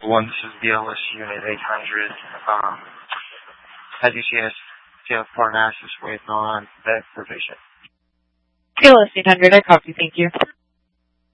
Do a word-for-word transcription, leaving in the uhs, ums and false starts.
One, this is B L S Unit eight hundred. Um, as you see, S T F Parnassus waiting on that provision. B L S eight hundred, I copy, thank you.